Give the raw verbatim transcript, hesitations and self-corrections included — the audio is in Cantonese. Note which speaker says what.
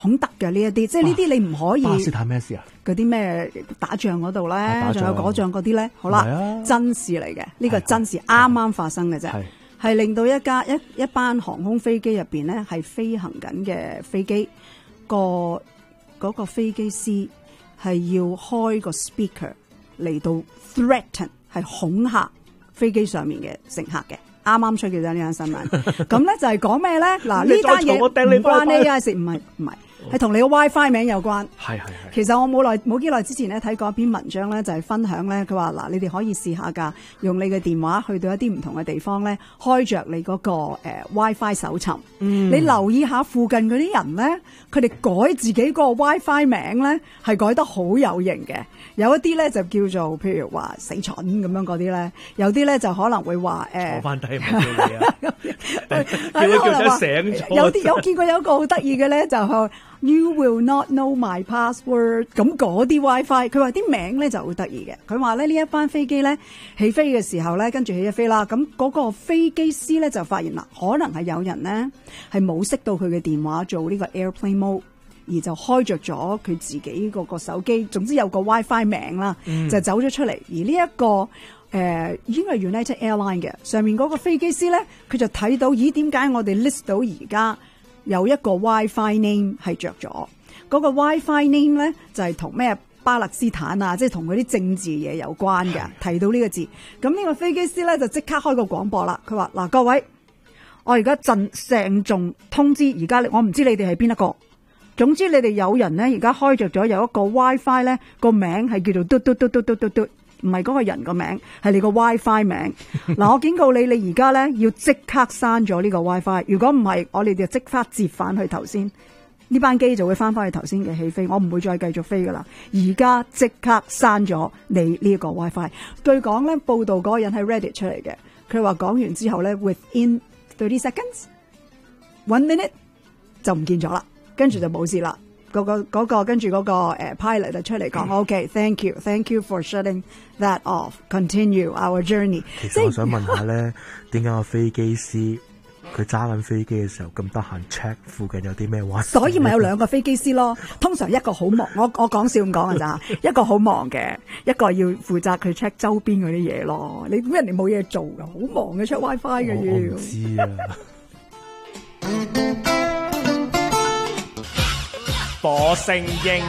Speaker 1: 孔德嘅呢一啲，即係呢啲你唔可以。
Speaker 2: 巴斯坦咩事啊？
Speaker 1: 嗰啲咩打仗嗰度咧，
Speaker 2: 打仗
Speaker 1: 仲有嗰仗嗰啲咧，好啦，
Speaker 2: 啊、
Speaker 1: 真事嚟嘅，呢個真事啱啱發生嘅啫，係令到一架一一班航空飛機入邊咧係飛行緊嘅飛機，個嗰個飛機師係要開個 speaker 嚟到 threaten 係恐嚇飛機上面嘅乘客嘅。啱啱出嘅啫呢單新聞，咁咧就係講咩咧？嗱，呢單嘢唔關 A I 事，唔係唔係，係同你個 WiFi 名有關。
Speaker 2: 係係係。
Speaker 1: 其實我冇耐冇幾耐之前咧睇過一篇文章咧，就係分享咧，佢話嗱，你哋可以試下㗎，用你嘅電話去到一啲唔同嘅地方咧，開着你嗰個誒 WiFi 搜尋。嗯。你留意下附近嗰啲人咧，佢哋改自己個 WiFi 名咧，係改得好有型嘅。有一啲咧就叫做譬如話死蠢咁樣嗰啲咧，有啲咧就可能會話誒。
Speaker 2: 坐翻低唔叫你啊！叫你叫得醒咗。
Speaker 1: 有啲有見過有一個好得意嘅咧，就係 You will not know my password。咁嗰啲 WiFi，佢話啲名咧就好得意嘅。佢話咧呢一班飛機咧起飛嘅時候咧，跟住起咗飛啦。咁嗰個飛機師咧就發現啦，可能係有人咧係冇熄到佢嘅電話做呢個 airplane mode。而就開着咗佢自己嗰個手機，總之有個 WiFi 名啦，嗯、就走咗出嚟。而呢、這、一個誒、呃、應該係 United Airline 嘅上面嗰個飛機師咧，佢就睇到咦點解我哋 list 到而家有一個 WiFi name 係着咗？嗰、那個 WiFi name 咧就係同咩巴勒斯坦啊，即係同嗰啲政治嘢有關嘅。提到呢個字，咁呢個飛機師咧就即刻開個廣播啦。佢話嗱，各位，我而家鄭鄭重通知，而家我唔知你哋係邊一個。總之你哋有人咧而家開着咗有一個 WiFi 咧個名係叫做嘟嘟嘟嘟嘟嘟嘟，唔係嗰個人個名，係你個 WiFi 名。嗱，我警告你，你而家咧要即刻刪咗呢個 WiFi。如果唔係，我哋就即刻折返去頭先，呢班機就會翻返去頭先嘅起飛，我唔會再繼續飛噶啦。而家即刻刪咗你呢一個 WiFi。據講咧，報道嗰個人係 Reddit 出嚟嘅，佢話講完之後咧 ，within thirty seconds，one minute 就唔見咗啦。跟住就冇事啦，嗰、那個嗰、那個跟住嗰個誒 pilot 就出嚟講、嗯、，OK，thank you，thank you for shutting that off，continue our journey。
Speaker 2: 其實我想問下咧，點解個飛機師佢揸緊飛機嘅時候咁得閒 check 附近有啲咩話？
Speaker 1: 所以咪有兩個飛機師咯，通常一個好忙，我我講笑咁講㗎咋，一個好忙嘅，一個要負責佢 check 周邊嗰啲嘢咯。你估人哋冇嘢做㗎，好忙嘅 check WiFi 嘅要。
Speaker 2: 我唔知啊。
Speaker 3: 火星英